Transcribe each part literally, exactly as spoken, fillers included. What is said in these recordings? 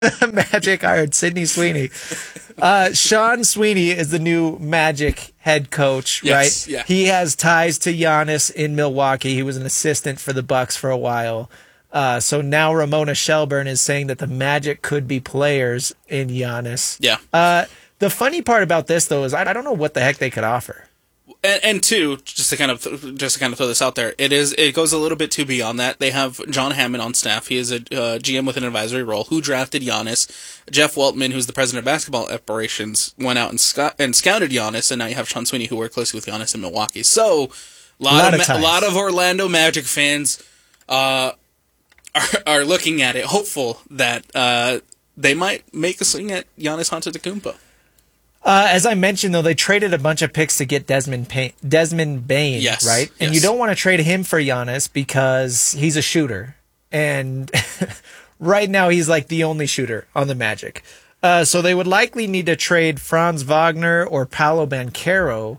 Magic hired Sydney Sweeney. Uh, Sean Sweeney is the new Magic head coach, Yes, right? yeah. He has ties to Giannis in Milwaukee. He was an assistant for the Bucks for a while. Uh, so now Ramona Shelburne is saying that the Magic could be players in Giannis. Yeah. Uh, the funny part about this, though, is I, I don't know what the heck they could offer. And, and two, just to kind of just to kind of throw this out there, it is it goes a little bit too beyond that. They have John Hammond on staff. He is a uh, G M with an advisory role. Who drafted Giannis? Jeff Weltman, who's the president of basketball operations, went out and sc- and scouted Giannis. And now you have Sean Sweeney, who worked closely with Giannis in Milwaukee. So, a lot, lot of, of ma- a lot of Orlando Magic fans uh, are are looking at it, hopeful that uh, they might make a swing at Giannis Antetokounmpo. Uh, as I mentioned, though, they traded a bunch of picks to get Desmond Payne, Desmond Bain, yes, right? And yes. you don't want to trade him for Giannis because he's a shooter. And right now he's like the only shooter on the Magic. Uh, so they would likely need to trade Franz Wagner or Paolo Banchero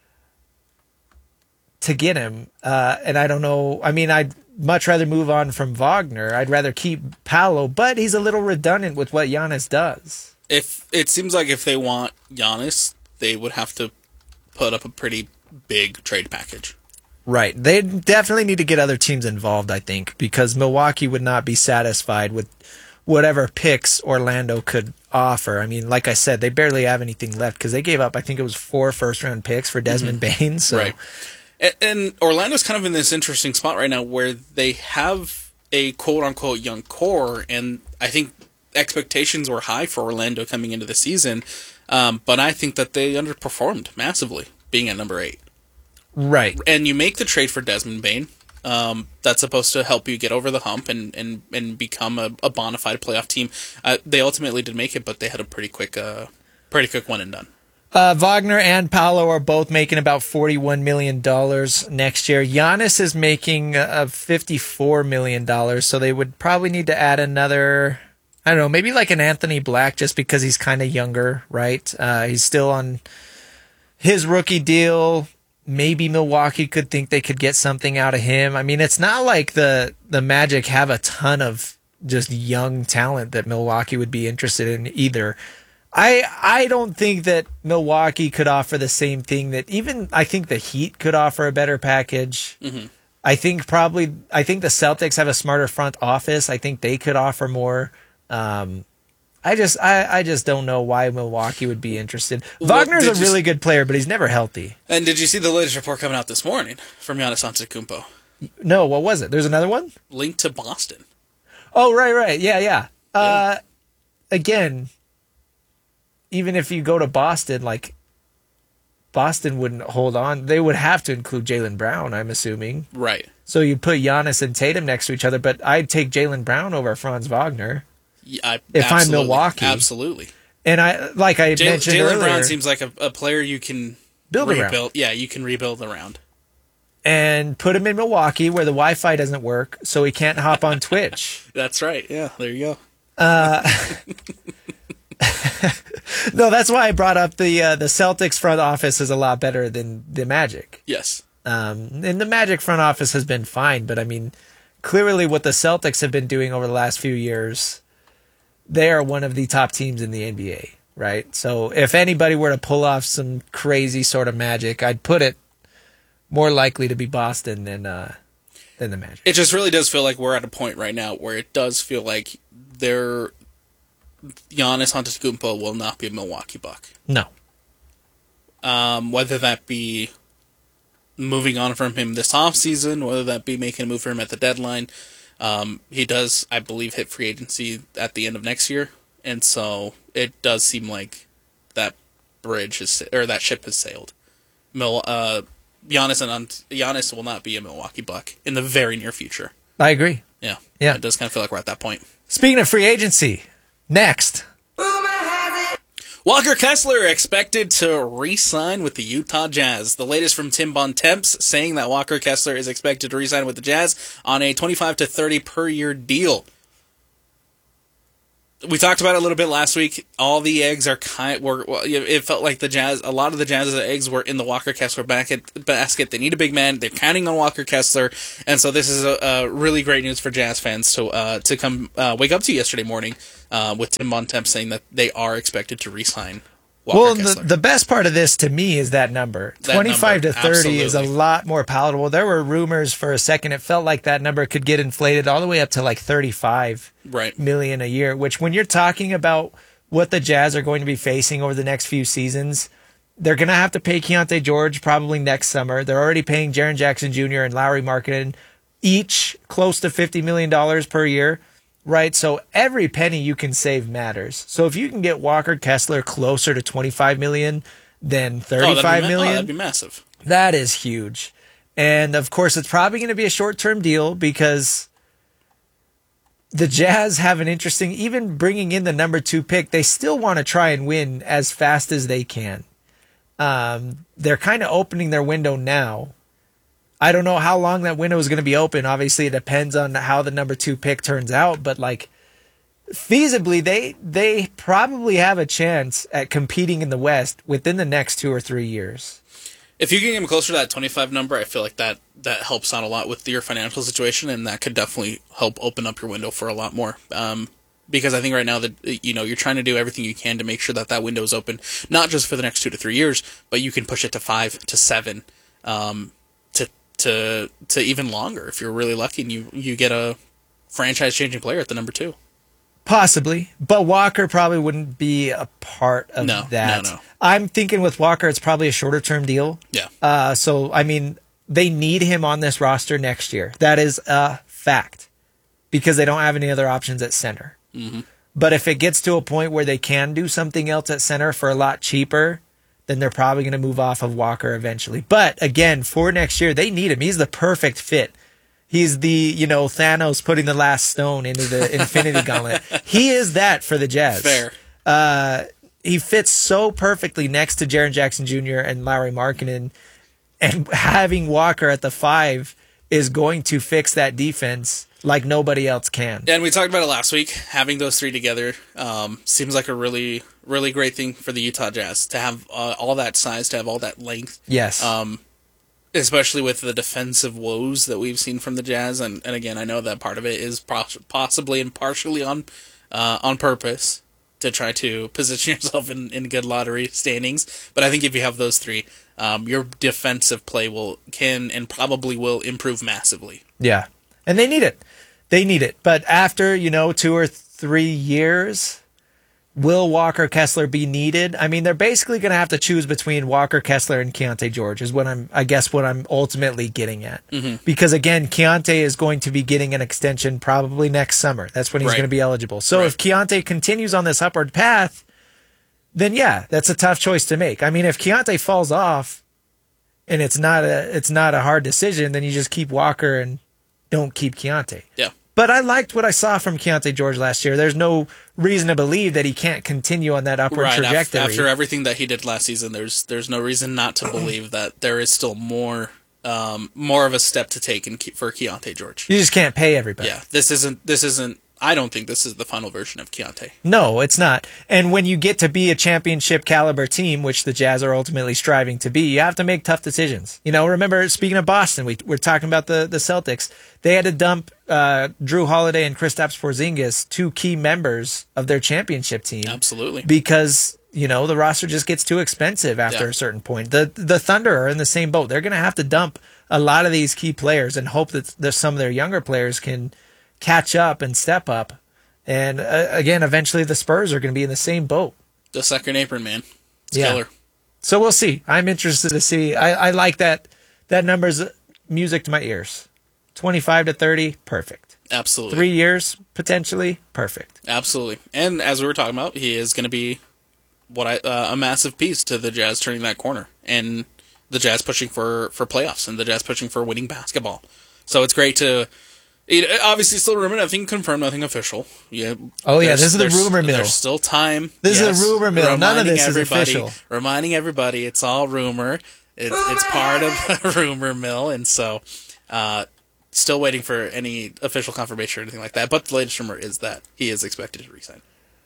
to get him. Uh, and I don't know. I mean, I'd much rather move on from Wagner. I'd rather keep Paolo, but he's a little redundant with what Giannis does. If it seems like if they want Giannis, they would have to put up a pretty big trade package. Right. They definitely need to get other teams involved, I think, because Milwaukee would not be satisfied with whatever picks Orlando could offer. I mean, like I said, they barely have anything left because they gave up, I think it was four first-round picks for Desmond mm-hmm. Bain. So. Right. And, and Orlando's kind of in this interesting spot right now where they have a quote-unquote young core, and I think expectations were high for Orlando coming into the season, um, but I think that they underperformed massively, being at number eight. Right. And you make the trade for Desmond Bain. Um, that's supposed to help you get over the hump and, and, and become a, a bona fide playoff team. Uh, they ultimately did make it, but they had a pretty quick, uh, pretty quick one and done. Uh, Wagner and Paolo are both making about forty-one million dollars next year. Giannis is making uh, fifty-four million dollars, so they would probably need to add another... I don't know, maybe like an Anthony Black just because he's kind of younger, right? Uh, he's still on his rookie deal. Maybe Milwaukee could think they could get something out of him. I mean, it's not like the the Magic have a ton of just young talent that Milwaukee would be interested in either. I I don't think that Milwaukee could offer the same thing that even I think the Heat could offer a better package. Mm-hmm. I think probably I think the Celtics have a smarter front office. I think they could offer more. Um, I just, I, I just don't know why Milwaukee would be interested. Well, Wagner's a really you, good player, but he's never healthy. And did you see the latest report coming out this morning from Giannis Antetokounmpo? No, what was it? There's another one? Linked to Boston. Oh, right, right. Yeah, yeah. yeah. Uh, again, even if you go to Boston, like, Boston wouldn't hold on. They would have to include Jaylen Brown, I'm assuming. Right. So you'd put Giannis and Tatum next to each other, but I'd take Jaylen Brown over Franz Wagner. Yeah, I, if I'm Milwaukee. Absolutely. And I, like I Jay, mentioned Jaylen earlier, Brown seems like a, a player you can build rebuild. around. Yeah, you can rebuild around. And put him in Milwaukee where the Wi-Fi doesn't work, so he can't hop on Twitch. That's right. Yeah, there you go. Uh, no, that's why I brought up the uh, the Celtics front office is a lot better than the Magic. Yes. Um, and the Magic front office has been fine, but I mean, clearly what the Celtics have been doing over the last few years, they are one of the top teams in the N B A, right? So if anybody were to pull off some crazy sort of magic, I'd put it more likely to be Boston than uh, than the Magic. It just really does feel like we're at a point right now where it does feel like they're Giannis Antetokounmpo will not be a Milwaukee Buck. No. Um, whether that be moving on from him this offseason, whether that be making a move for him at the deadline. Um, he does, I believe, hit free agency at the end of next year, and so it does seem like that bridge is or that ship has sailed. Mil, uh, Giannis and Giannis will not be a Milwaukee Buck in the very near future. I agree. Yeah, yeah, it does kind of feel like we're at that point. Speaking of free agency, next. Walker Kessler expected to re-sign with the Utah Jazz. The latest from Tim Bontemps saying that Walker Kessler is expected to re-sign with the Jazz on a twenty-five to thirty per year deal. we talked about it a little bit last week. All the eggs are kind. Were well, it felt like the Jazz. A lot of the Jazz's eggs were in the Walker Kessler basket. Basket. They need a big man. They're counting on Walker Kessler, and so this is a, a really great news for Jazz fans to uh, to come uh, wake up to yesterday morning uh, with Tim Bontemps saying that they are expected to re-sign Walker well, Kessler. the, the best part of this to me is that number. That twenty-five number, to thirty absolutely. is a lot more palatable. There were rumors for a second. It felt like that number could get inflated all the way up to like thirty-five right. million a year, which when you're talking about what the Jazz are going to be facing over the next few seasons, they're going to have to pay Keontae George probably next summer. They're already paying Jaren Jackson Junior and Lauri Markkanen each close to fifty million dollars per year. Right, so every penny you can save matters. So if you can get Walker Kessler closer to twenty-five million than thirty-five oh, million, oh, that'd be massive. That is huge. And of course, it's probably going to be a short-term deal because the Jazz have an interesting, even bringing in the number two pick, they still want to try and win as fast as they can. Um, they're kind of opening their window now. I don't know how long that window is going to be open. Obviously, it depends on how the number two pick turns out. But like, feasibly, they they probably have a chance at competing in the West within the next two or three years. If you can get them closer to that twenty-five number, I feel like that that helps out a lot with your financial situation, and that could definitely help open up your window for a lot more. Um, because I think right now that you know you're trying to do everything you can to make sure that that window is open, not just for the next two to three years, but you can push it to five to seven. Um, to to even longer if you're really lucky and you, you get a franchise-changing player at the number two. Possibly, but Walker probably wouldn't be a part of no, that. No, no. I'm thinking with Walker, it's probably a shorter-term deal. Yeah. Uh, so, I mean, they need him on this roster next year. That is a fact because they don't have any other options at center. Mm-hmm. But if it gets to a point where they can do something else at center for a lot cheaper, then they're probably going to move off of Walker eventually. But again, for next year, they need him. He's the perfect fit. He's the, you know, Thanos putting the last stone into the Infinity Gauntlet. He is that for the Jazz. Fair. Uh, he fits so perfectly next to Jaren Jackson Junior and Lauri Markkanen. And having Walker at the five is going to fix that defense like nobody else can. And we talked about it last week. Having those three together um, seems like a really, really great thing for the Utah Jazz to have uh, all that size, to have all that length. Yes. Um, especially with the defensive woes that we've seen from the Jazz. And, and again, I know that part of it is poss- possibly and partially on uh, on purpose to try to position yourself in, in good lottery standings. But I think if you have those three, um, your defensive play will can and probably will improve massively. Yeah. And they need it. They need it. But after, you know, two or three years, will Walker Kessler be needed? I mean, they're basically going to have to choose between Walker Kessler and Keontae George is what I'm, I guess, what I'm ultimately getting at. Mm-hmm. Because again, Keontae is going to be getting an extension probably next summer. That's when he's Right. going to be eligible. So Right. if Keontae continues on this upward path, then yeah, that's a tough choice to make. I mean, if Keontae falls off and it's not a, it's not a hard decision, then you just keep Walker and don't keep Keontae. Yeah. But I liked what I saw from Keontae George last year. There's no reason to believe that he can't continue on that upward Right. af- trajectory. After everything that he did last season, there's there's no reason not to believe that there is still more um, more of a step to take in Ke- for Keontae George. You just can't pay everybody. Yeah. This isn't this isn't. I don't think this is the final version of Keontae. No, it's not. And when you get to be a championship caliber team, which the Jazz are ultimately striving to be, you have to make tough decisions. You know, remember, speaking of Boston, we, we're talking about the, the Celtics. They had to dump uh, Drew Holiday and Kristaps Porzingis, two key members of their championship team. Absolutely. Because, you know, the roster just gets too expensive after Yeah. a certain point. The the Thunder are in the same boat. They're going to have to dump a lot of these key players and hope that there's some of their younger players can catch up and step up. And uh, again, eventually the Spurs are going to be in the same boat. The second apron, man. It's Yeah. killer. So we'll see. I'm interested to see. I, I like that. That number's music to my ears. twenty-five to thirty, perfect. Absolutely. Three years, potentially, perfect. Absolutely. And as we were talking about, he is going to be what I uh, a massive piece to the Jazz turning that corner and the Jazz pushing for, for playoffs and the Jazz pushing for winning basketball. So it's great to... It, obviously, still rumor, nothing confirmed, nothing official. Yeah. Oh, yeah, there's- this is the there's- rumor mill. There's still time. This yes. is a rumor mill. None of Reminding this is everybody- official. Reminding everybody, it's all rumor. It's, it's part of a rumor mill, and so uh, still waiting for any official confirmation or anything like that. But the latest rumor is that he is expected to resign.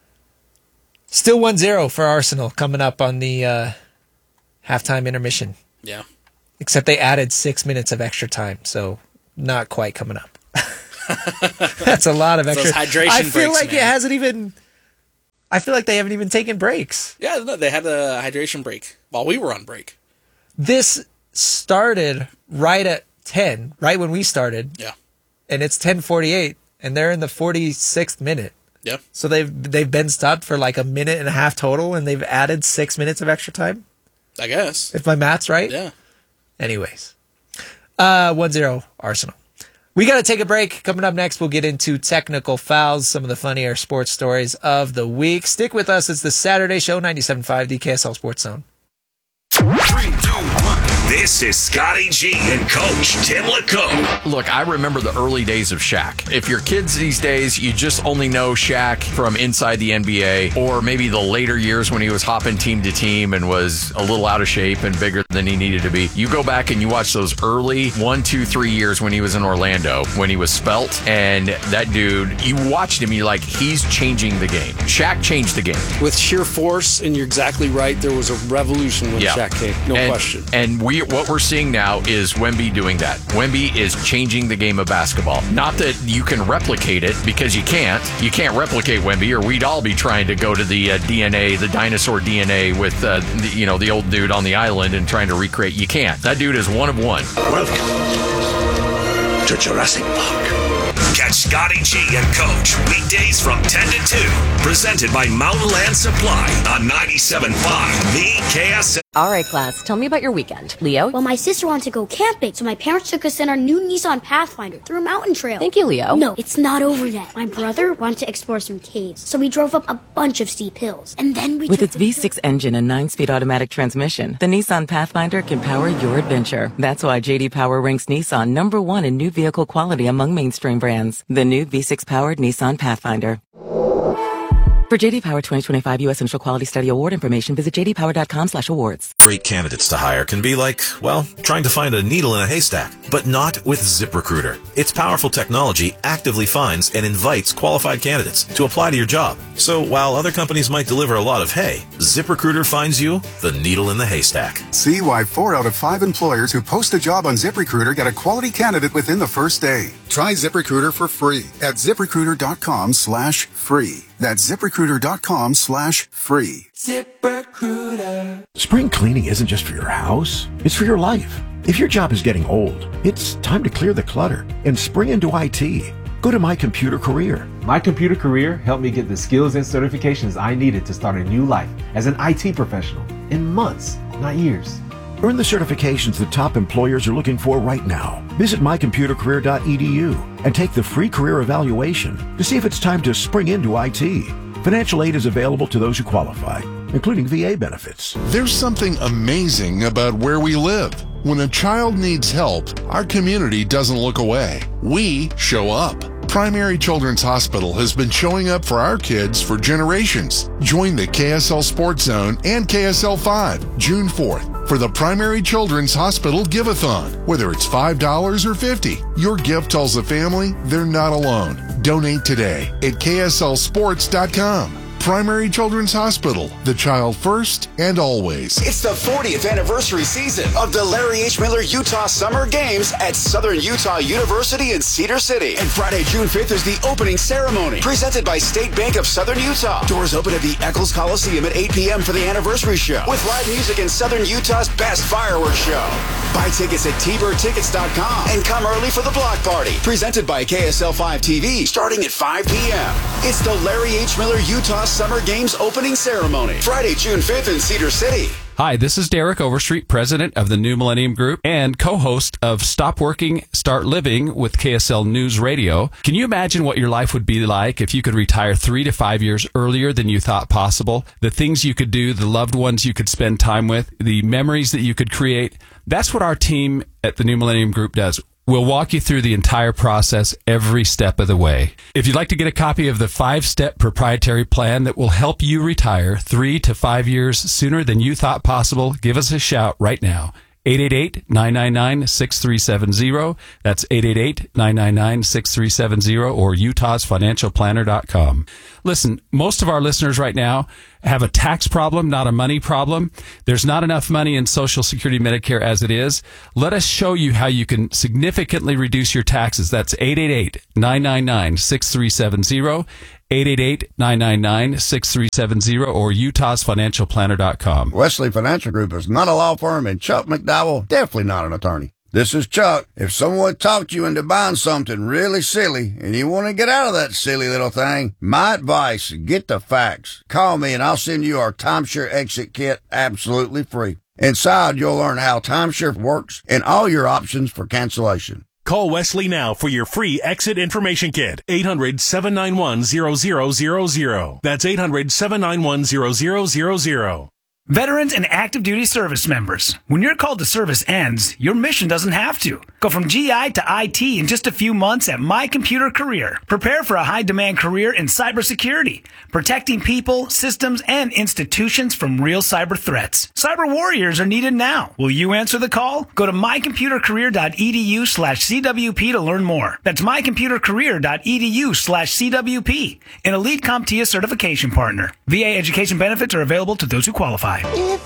Still one zero for Arsenal coming up on the uh, halftime intermission. Yeah. Except they added six minutes of extra time, so not quite coming up. That's a lot of extra. Those hydration I feel breaks, like man. it hasn't even. I feel like they haven't even taken breaks. Yeah, no, they had a hydration break while we were on break. This started right at ten, right when we started. Yeah. And it's ten forty-eight, and they're in the forty-sixth minute. Yeah. So they've they've been stopped for like a minute and a half total, and they've added six minutes of extra time. I guess. If my math's right. Yeah. Anyways, uh, one zero Arsenal. We got to take a break. Coming up next, we'll get into technical fouls, some of the funnier sports stories of the week. Stick with us. It's the Saturday Show, ninety-seven point five D K S L Sports Zone. Three, two, one. This is Scotty G and Coach Tim LeComb. Look, I remember the early days of Shaq. If you're kids these days, you just only know Shaq from inside the N B A, or maybe the later years when he was hopping team to team and was a little out of shape and bigger than he needed to be. You go back and you watch those early one, two, three years when he was in Orlando, when he was svelte, and that dude, you watched him, you're like, he's changing the game. Shaq changed the game. With sheer force, and you're exactly right, there was a revolution when Yeah. Shaq came, no and, question. And we what we're seeing now is Wemby doing that. Wemby is changing the game of basketball. Not that you can replicate it, because you can't. You can't replicate Wemby, or we'd all be trying to go to the uh, D N A, the dinosaur D N A with uh, the, you know, the old dude on the island and trying to recreate. You can't. That dude is one of one. Welcome to Jurassic Park. Catch Scotty G and Coach weekdays from ten to two. Presented by Mountain Land Supply on ninety-seven point five The K S L. All right, class, tell me about your weekend. Leo? Well, my sister wanted to go camping, so my parents took us in our new Nissan Pathfinder through a mountain trail. Thank you, Leo. No, it's not over yet. My brother wanted to explore some caves, so we drove up a bunch of steep hills. And then we With took its the- V six engine and nine-speed automatic transmission, the Nissan Pathfinder can power your adventure. That's why J D Power ranks Nissan number one in new vehicle quality among mainstream brands. The new V six-powered Nissan Pathfinder. For J D Power twenty twenty-five U S Initial Quality Study Award information, visit j d power dot com slash awards. Great candidates to hire can be like, well, trying to find a needle in a haystack, but not with ZipRecruiter. Its powerful technology actively finds and invites qualified candidates to apply to your job. So while other companies might deliver a lot of hay, ZipRecruiter finds you the needle in the haystack. See why four out of five employers who post a job on ZipRecruiter get a quality candidate within the first day. Try ZipRecruiter for free at ZipRecruiter.com slash free. That's ZipRecruiter.com slash free. ZipRecruiter. Spring cleaning isn't just for your house, it's for your life. If your job is getting old, it's time to clear the clutter and spring into I T. Go to My Computer Career. My Computer Career helped me get the skills and certifications I needed to start a new life as an I T professional in months, not years. Earn the certifications the top employers are looking for right now. Visit my computer career dot e d u and take the free career evaluation to see if it's time to spring into I T. Financial aid is available to those who qualify, including V A benefits. There's something amazing about where we live. When a child needs help, our community doesn't look away. We show up. Primary Children's Hospital has been showing up for our kids for generations. Join the K S L Sports Zone and K S L five June fourth for the Primary Children's Hospital Give-a-thon. Whether it's five dollars or fifty dollars, your gift tells the family they're not alone. Donate today at k s l sports dot com. Primary Children's Hospital, the child first and always. It's the fortieth anniversary season of the Larry H. Miller Utah Summer Games at Southern Utah University in Cedar City. And Friday, June fifth is the opening ceremony, presented by State Bank of Southern Utah. Doors open at the Eccles Coliseum at eight p.m. for the anniversary show, with live music and Southern Utah's best fireworks show. Buy tickets at t bird tickets dot com and come early for the block party, presented by K S L five T V, starting at five p.m. It's the Larry H. Miller Utah Summer Games opening ceremony, Friday, June fifth in Cedar City. Hi, this is Derek Overstreet, president of the New Millennium Group and co-host of Stop Working, Start Living with K S L News Radio. Can you imagine what your life would be like if you could retire three to five years earlier than you thought possible? The things you could do, the loved ones you could spend time with, the memories that you could create. That's what our team at the New Millennium Group does. We'll walk you through the entire process every step of the way. If you'd like to get a copy of the five-step proprietary plan that will help you retire three to five years sooner than you thought possible, give us a shout right now. eight eight eight, nine nine nine, six three seven zero. That's eight eight eight, nine nine nine, six three seven zero or utahs financial planner dot com. Listen, most of our listeners right now have a tax problem, not a money problem. There's not enough money in Social Security Medicare as it is. Let us show you how you can significantly reduce your taxes. That's eight eight eight, nine nine nine, six three seven zero, eight eight eight, nine nine nine, six three seven zero or utahs financial planner dot com. Wesley Financial Group is not a law firm, and Chuck McDowell, definitely not an attorney. This is Chuck. If someone talked you into buying something really silly and you want to get out of that silly little thing, my advice, get the facts. Call me and I'll send you our timeshare exit kit absolutely free. Inside, you'll learn how timeshare works and all your options for cancellation. Call Wesley now for your free exit information kit. eight hundred, seven nine one, zero zero zero zero. That's eight hundred, seven nine one, zero zero zero zero. Veterans and active duty service members, when your call to service ends, your mission doesn't have to. Go from G I to I T in just a few months at My Computer Career. Prepare for a high-demand career in cybersecurity, protecting people, systems, and institutions from real cyber threats. Cyber warriors are needed now. Will you answer the call? Go to my computer career dot e d u slash C W P to learn more. That's my computer career dot e d u slash C W P, an Elite CompTIA certification partner. V A education benefits are available to those who qualify.